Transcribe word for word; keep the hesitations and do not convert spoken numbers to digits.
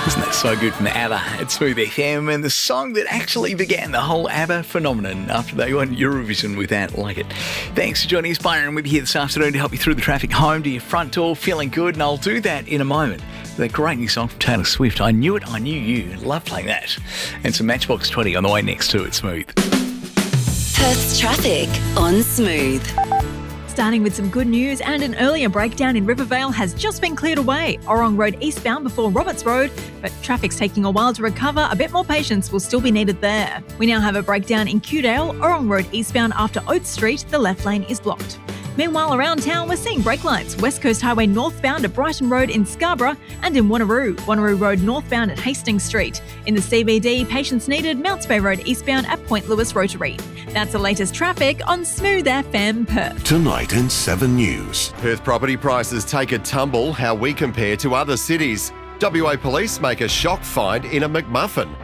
Isn't that so good from ABBA at Smooth F M, and the song that actually began the whole ABBA phenomenon after they won Eurovision with that, like it. Thanks for joining us, Byron. We'll be here this afternoon to help you through the traffic home to your front door, feeling good, and I'll do that in a moment. The great new song from Taylor Swift, I Knew It, I Knew You. Love playing that. And some Matchbox twenty on the way next to it, Smooth. Perth's traffic on Smooth. Starting with some good news, and an earlier breakdown in Rivervale has just been cleared away. Orong Road eastbound before Roberts Road, but traffic's taking a while to recover. A bit more patience will still be needed there. We now have a breakdown in Kewdale, Orong Road eastbound after Oates Street. The left lane is blocked. Meanwhile, around town, we're seeing brake lights. West Coast Highway northbound at Brighton Road in Scarborough and in Wanneroo. Wanneroo Road northbound at Hastings Street. In the C B D, patience needed. Mounts Bay Road eastbound at Point Lewis Rotary. That's the latest traffic on Smooth F M Perth. Tonight in seven News. Perth property prices take a tumble, how we compare to other cities. W A Police make a shock find in a McMuffin.